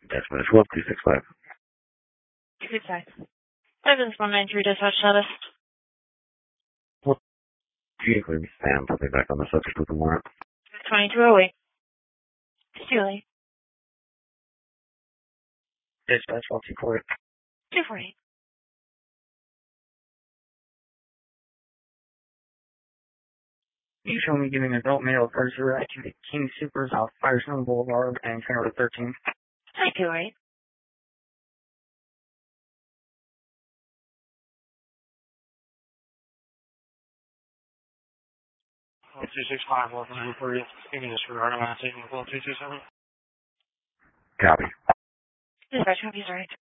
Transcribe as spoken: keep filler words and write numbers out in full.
Dispatch one two six five. two six five. seven one nine three dispatch status. Vehicle stand. I'll be back on the subject with the warrant. twenty-two oh eight. Too late. Dispatch one two four eight. two four eight. You show me giving adult male first ride to the King Supers off Firestone Boulevard and County thirteen. Hi, two oh eight. two six five, one nine for you. Giving this regard, I'm not taking the call two two seven. Copy. Dispatch, copy, sorry.